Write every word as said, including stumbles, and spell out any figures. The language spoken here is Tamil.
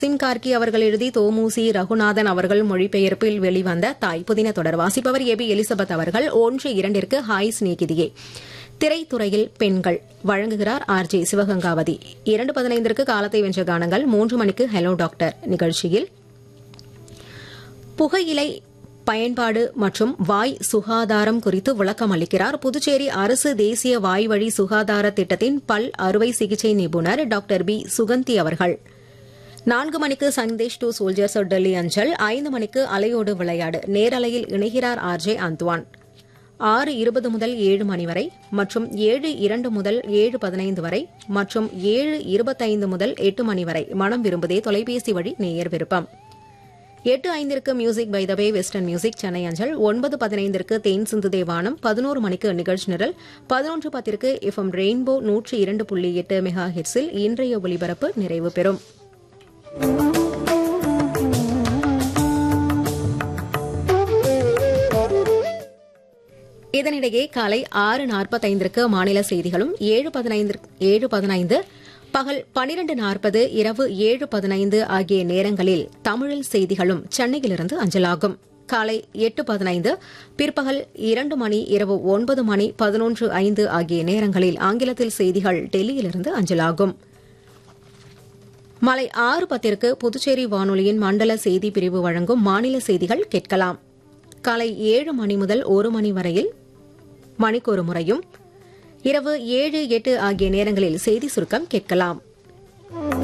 சிம் கார்கி அவர்கள் எழுதி தோமுசி ரகுநாதன் அவர்கள் மொழிபெயர்ப்பில் வெளிவந்த தாய் புதின தொடர். வாசிப்பவர் ஏ பி எலிசபெத் அவர்கள். ஒன்று இரண்டிற்கு ஹாய் ஸ்நேகிதியே. திரைத்துறையில் பெண்கள் வழங்குகிறார் ஆர் ஜே சிவகங்காவதி. இரண்டு பதினைந்திற்கு காலத்தை வென்ற கானங்கள். மூன்று மணிக்கு ஹலோ டாக்டர் நிகழ்ச்சியில் புகையிலை பயன்பாடு மற்றும் வாய் சுகாதாரம் குறித்து விளக்கம் அளிக்கிறார் புதுச்சேரி அரசு தேசிய வாய்வழி சுகாதார திட்டத்தின் பல் அறுவை சிகிச்சை நிபுணர் டாக்டர் பி சுகந்தி அவர்கள். நான்கு மணிக்கு சந்தேஷ் டு சோல்ஜர்ஸ் டெல்லி அஞ்சல். ஐந்து மணிக்கு அலையோடு விளையாடு நேரலையில் இணைகிறார் ஆர் ஜே அந்த்வான். ஆறு இருபது முதல் ஏழு மணி வரை மற்றும் ஏழு இரண்டு முதல் ஏழு பதினைந்து வரை மற்றும் ஏழு இருபத்தைந்து முதல் எட்டு மணி வரை மனம் விரும்புதே தொலைபேசி வழி நேயர் விருப்பம். எட்டு ஐந்திற்கு music by the way western music Chennai அஞ்சல். ஒன்பது பதினைந்திற்கு தேன் சிந்து தேவானம். பதினோரு மணிக்கு நிகழ்ச்சி நிரல். பதினொன்று பத்திற்கு எஃப் எம் ரெயின்போ நூற்றி இரண்டு புள்ளி எட்டு மெகா ஹெர்ட்ஸில் இன்றைய ஒலிபரப்பு நிறைவு பெறும். இதனிடையே காலை ஆறு நாற்பத்தைந்திற்கு மாநில செய்திகளும் ஏழு பதினைந்து ஏழு பதினைந்து பகல் பனிரண்டு நாற்பது இரவு ஏழு பதினைந்து ஆகிய நேரங்களில் தமிழில் செய்திகளும் சென்னையிலிருந்து அஞ்சலாகும். காலை எட்டு பதினைந்து பிற்பகல் இரண்டு மணி இரவு ஒன்பது மணி பதினொன்று ஐந்து ஆகிய நேரங்களில் ஆங்கிலத்தில் செய்திகள் டெல்லியிலிருந்து அஞ்சலாகும். மாலை ஆறு பத்திற்கு புதுச்சேரி வானொலியின் மண்டல செய்தி பிரிவு வழங்கும் மாநில செய்திகள் கேட்கலாம். காலை ஏழு மணி முதல் ஒரு மணி வரையில் மணிக்கொரு முறையும் இரவு ஏழு எட்டு ஆகிய நேரங்களில் செய்தி சுருக்கம் கேட்கலாம்.